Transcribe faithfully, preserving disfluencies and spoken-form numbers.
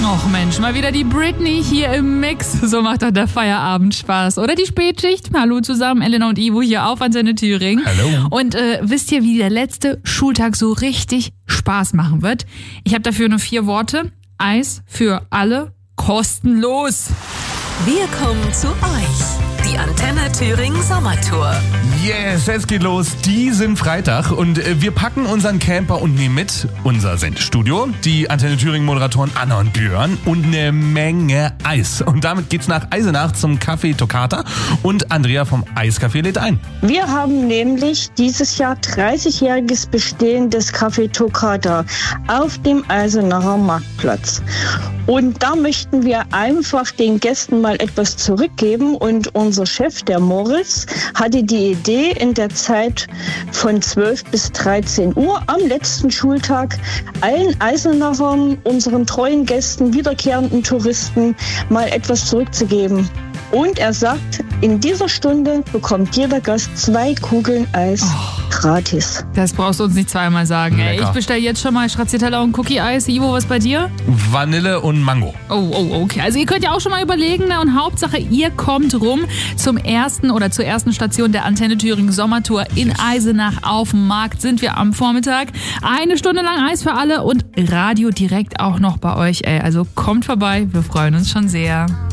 Och Mensch, mal wieder die Britney hier im Mix. So macht doch der Feierabend Spaß. Oder die Spätschicht. Hallo zusammen, Elena und Ivo hier auf Antenne Thüringen. Hallo. Und äh, wisst ihr, wie der letzte Schultag so richtig Spaß machen wird? Ich habe dafür nur vier Worte. Eis für alle, kostenlos. Wir kommen zu euch. Die Antenne Thüringen Sommertour. Yes, es geht los diesen Freitag und äh, wir packen unseren Camper und nehmen mit unser Sendestudio, die Antenne Thüringen Moderatoren Anna und Björn und eine Menge Eis. Und damit geht's nach Eisenach zum Café Toccata und Andrea vom Eiscafé lädt ein. Wir haben nämlich dieses Jahr dreißigjähriges Bestehen des Café Toccata auf dem Eisenacher Marktplatz. Und da möchten wir einfach den Gästen mal etwas zurückgeben und unser Chef, der Moritz, hatte die Idee, in der Zeit von zwölf bis dreizehn Uhr am letzten Schultag allen Eisenachern, unseren treuen Gästen, wiederkehrenden Touristen mal etwas zurückzugeben. Und er sagt, in dieser Stunde bekommt jeder Gast zwei Kugeln Eis oh, gratis. Das brauchst du uns nicht zweimal sagen. Ey. Lecker. Ich bestelle jetzt schon mal Stracciatella und Cookie-Eis. Ivo, was bei dir? Vanille und Mango. Oh, oh, okay. Also ihr könnt ja auch schon mal überlegen, ne? Und Hauptsache, ihr kommt rum zum ersten oder zur ersten Station der Antenne Thüringen Sommertour in Eisenach auf dem Markt. Sind wir am Vormittag. Eine Stunde lang Eis für alle und Radio direkt auch noch bei euch. Ey. Also kommt vorbei, wir freuen uns schon sehr.